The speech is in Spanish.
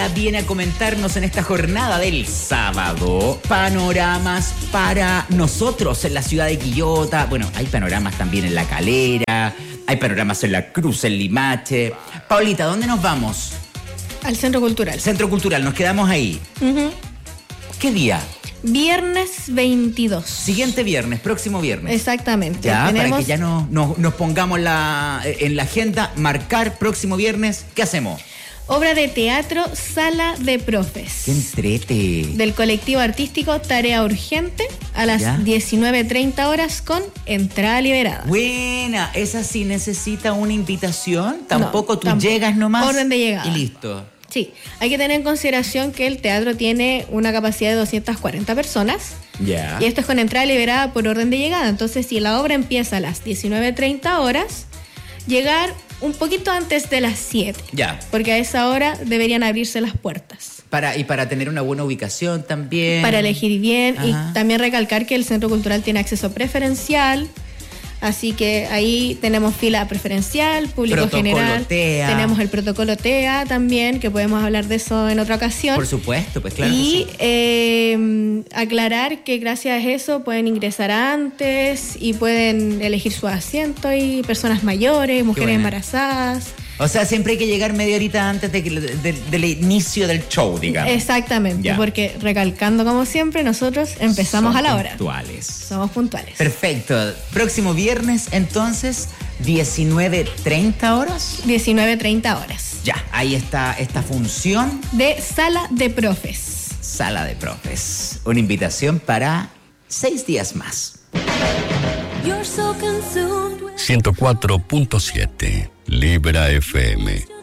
viene a comentarnos en esta jornada del sábado panoramas para nosotros en la ciudad de Quillota. Bueno, hay panoramas también en La Calera, hay panoramas en La Cruz, en Limache. Paulita, ¿dónde nos vamos? Al Centro Cultural. Centro Cultural, nos quedamos ahí. ¿Qué día? Viernes 22. Siguiente viernes, próximo viernes. Exactamente. Ya, para que ya nos pongamos en la agenda, marcar próximo viernes. ¿Qué hacemos? Obra de teatro Sala de Profes. ¡Qué entrete! Del colectivo artístico Tarea Urgente a las 19:30 horas con entrada liberada. Buena, esa sí necesita una invitación. Tampoco tú llegas nomás. Orden de llegada. Y listo. Sí, hay que tener en consideración que el teatro tiene una capacidad de 240 personas. Ya. Y esto es con entrada liberada por orden de llegada. Entonces, si la obra empieza a las 19:30 horas, llegar un poquito antes de las 7. Ya. Porque a esa hora deberían abrirse las puertas. Para tener una buena ubicación también. Para elegir bien. Ajá. Y también recalcar que el Centro Cultural tiene acceso preferencial. Así que ahí tenemos fila preferencial, público Protocolo general. TEA. Tenemos el protocolo TEA también, que podemos hablar de eso en otra ocasión. Por supuesto, pues claro. Y que sí. Aclarar que gracias a eso pueden ingresar antes y pueden elegir su asiento. Y personas mayores, mujeres embarazadas. O sea, siempre hay que llegar media horita antes del inicio del show, digamos. Exactamente, porque recalcando como siempre, nosotros empezamos a la hora. Somos puntuales. Perfecto. Próximo viernes, entonces, 19:30 horas. 19:30 horas. Ya, ahí está esta función. De Sala de Profes. Sala de Profes. Una invitación para 6 días más. 104.7 Libra FM.